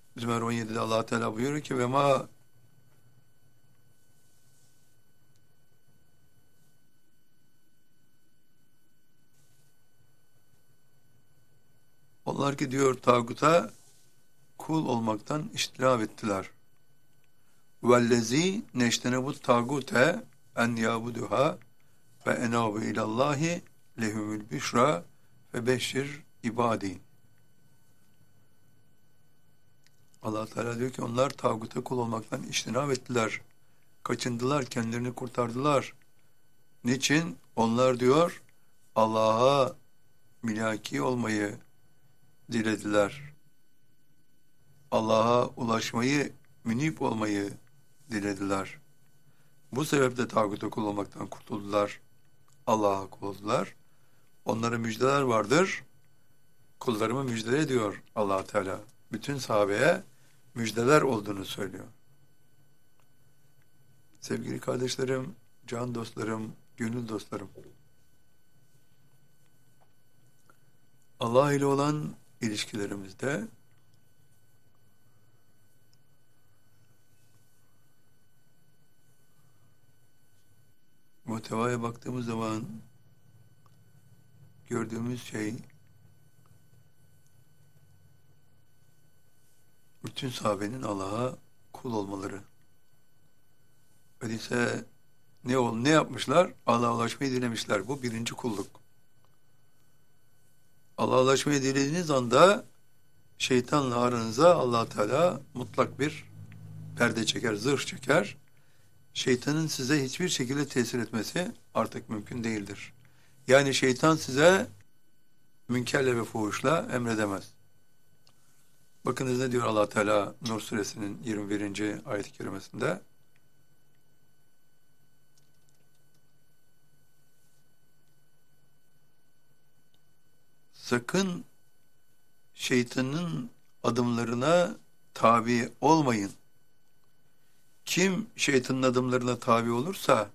Zümer 17'de Allah Teala buyuruyor ki ve ma onlar ki diyor tağuta kul olmaktan iştinab ettiler. Vellezî neştenebut tağute en yabuduha ve enabu ilallahi lehumül büşra ve beşşir ibadi. Allah Teala diyor ki onlar tağuta kul olmaktan iştinab ettiler. Kaçındılar, kendilerini kurtardılar. Niçin? Onlar diyor Allah'a mülaki olmayı dilediler. Allah'a ulaşmayı, münip olmayı dilediler. Bu sebeple tağuta kul olmaktan kurtuldular. Allah'a kul oldular. Onlara müjdeler vardır. Kullarımı müjdele ediyor Allah Teala. Bütün sahabeye müjdeler olduğunu söylüyor. Sevgili kardeşlerim, can dostlarım, gönül dostlarım. Allah ile olan ilişkilerimizde muhtevaya baktığımız zaman gördüğümüz şey bütün sahabenin Allah'a kul olmaları. Öyleyse ne yapmışlar? Allah'a ulaşmayı dilemişler. Bu birinci kulluk. Allah'a ulaşmayı dilediğiniz anda şeytanla aranıza Allah Teala mutlak bir perde çeker, zırh çeker. Şeytanın size hiçbir şekilde tesir etmesi artık mümkün değildir. Yani şeytan size münkerle ve fuhuşla emredemez. Bakınız ne diyor Allah Teala Nur suresinin 21. ayet-i kerimesinde? Sakın şeytanın adımlarına tabi olmayın. Kim şeytanın adımlarına tabi olursa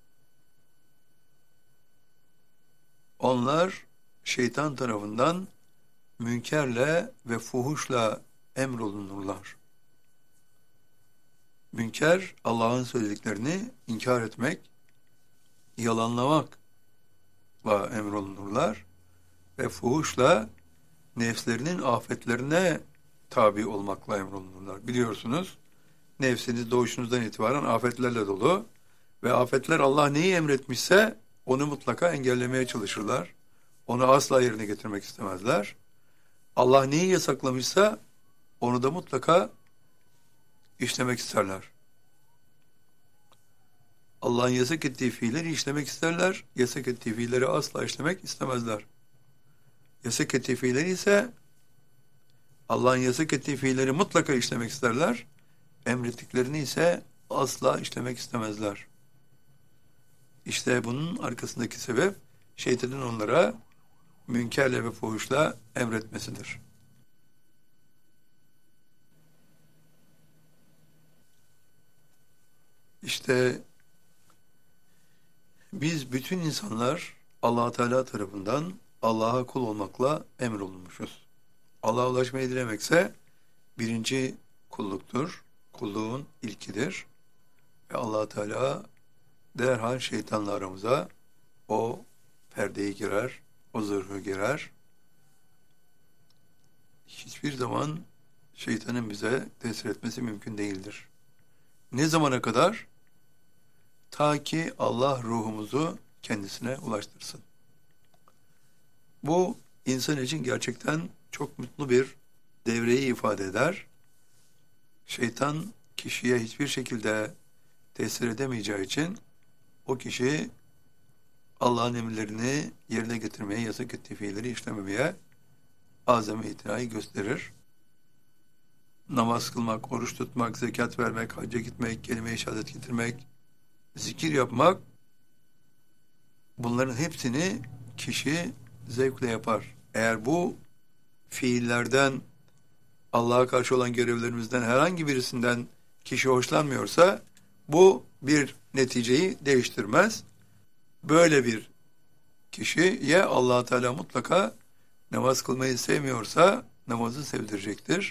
onlar şeytan tarafından münkerle ve fuhuşla emrolunurlar. Münker, Allah'ın söylediklerini inkar etmek, yalanlamakla emrolunurlar ve fuhuşla nefslerinin afetlerine tabi olmakla emrolunurlar. Biliyorsunuz, nefsiniz doğuşunuzdan itibaren afetlerle dolu ve afetler Allah neyi emretmişse onu mutlaka engellemeye çalışırlar. Onu asla yerine getirmek istemezler. Allah neyi yasaklamışsa onu da mutlaka işlemek isterler. Allah'ın yasak ettiği fiilleri işlemek isterler. Yasak ettiği fiilleri asla işlemek istemezler. Yasak ettiği fiilleri ise Allah'ın yasak ettiği fiilleri mutlaka işlemek isterler. Emrettiklerini ise asla işlemek istemezler. İşte bunun arkasındaki sebep şeytanın onlara münkerle ve fuhuşla emretmesidir. İşte biz bütün insanlar Allah Teala tarafından Allah'a kul olmakla emrolunmuşuz. Allah'a ulaşmayı dilemekse birinci kulluktur. Kulluğun ilkidir. Ve Allah Teala derhal şeytanla aramıza o perdeyi girer, o zırhı girer. Hiçbir zaman şeytanın bize tesir etmesi mümkün değildir. Ne zamana kadar? Ta ki Allah ruhumuzu kendisine ulaştırsın. Bu insan için gerçekten çok mutlu bir devreyi ifade eder. Şeytan kişiye hiçbir şekilde tesir edemeyeceği için o kişi Allah'ın emirlerini yerine getirmeye, yasak ettiği fiilleri işlememeye azami itinayı gösterir. Namaz kılmak, oruç tutmak, zekat vermek, hacca gitmek, kelime-i şehadet getirmek, zikir yapmak, bunların hepsini kişi zevkle yapar. Eğer bu fiillerden, Allah'a karşı olan görevlerimizden herhangi birisinden kişi hoşlanmıyorsa, bu bir neticeyi değiştirmez. Böyle bir kişiye Allah Teala mutlaka namaz kılmayı sevmiyorsa namazı sevdirecektir.